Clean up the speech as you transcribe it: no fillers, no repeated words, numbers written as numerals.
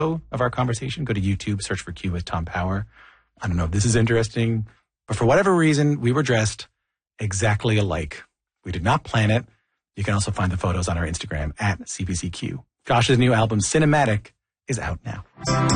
of our conversation, go to YouTube, search for Q with Tom Power. I don't know if this is interesting, but for whatever reason, we were dressed exactly alike. We did not plan it. You can also find the photos on our Instagram at CBCQ. Josh's new album, Cinematic, is out now.